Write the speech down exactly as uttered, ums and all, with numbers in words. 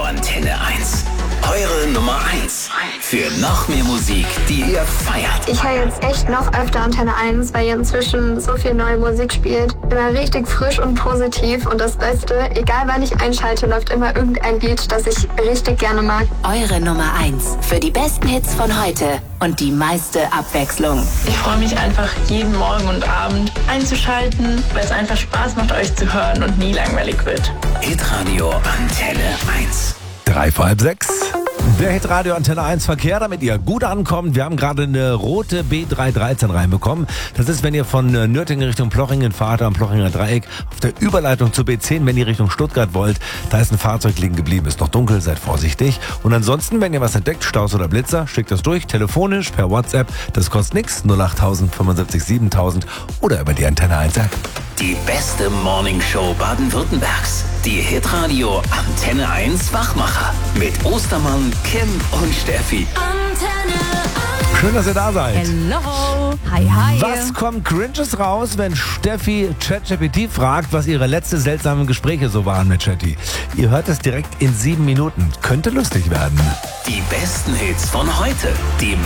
Antenne eins. Eure Nummer eins. Für noch mehr Musik, die ihr feiert. Ich höre jetzt echt noch öfter Antenne eins, weil ihr inzwischen so viel neue Musik spielt. Immer richtig frisch und positiv. Und das Beste, egal wann ich einschalte, läuft immer irgendein Lied, das ich richtig gerne mag. Eure Nummer eins. Für die besten Hits von heute und die meiste Abwechslung. Ich freue mich einfach, jeden Morgen und Abend einzuschalten, weil es einfach Spaß macht, euch zu hören und nie langweilig wird. Hitradio Antenne eins. Drei vor halb sechs. Der Hitradio Antenne eins Verkehr, damit ihr gut ankommt. Wir haben gerade eine rote B drei dreizehn reinbekommen. Das ist, wenn ihr von Nürtingen Richtung Plochingen fahrt, am Plochinger Dreieck, auf der Überleitung zur B zehn, wenn ihr Richtung Stuttgart wollt. Da ist ein Fahrzeug liegen geblieben, ist noch dunkel, seid vorsichtig. Und ansonsten, wenn ihr was entdeckt, Staus oder Blitzer, schickt das durch, telefonisch, per WhatsApp. Das kostet nichts, null acht tausend fünfundsiebzig siebentausend oder über die Antenne eins App. Die beste Morningshow Baden-Württembergs. Die Hitradio Antenne eins Wachmacher. Mit Ostermann, Kim und Steffi. Schön, dass ihr da seid. Hello. Hi, hi. Was kommt Cringes raus, wenn Steffi ChatGPT fragt, was ihre letzten seltsamen Gespräche so waren mit Chatty? Ihr hört es direkt in sieben Minuten. Könnte lustig werden. Die besten Hits von heute. Die